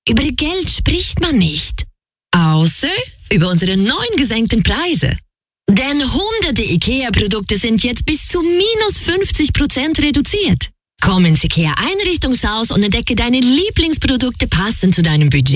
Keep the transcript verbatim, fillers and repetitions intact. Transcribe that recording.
Über Geld spricht man nicht. Außer über unsere neuen gesenkten Preise. Denn hunderte IKEA-Produkte sind jetzt bis zu minus fünfzig Prozent reduziert. Komm ins IKEA-Einrichtungshaus und entdecke deine Lieblingsprodukte passend zu deinem Budget.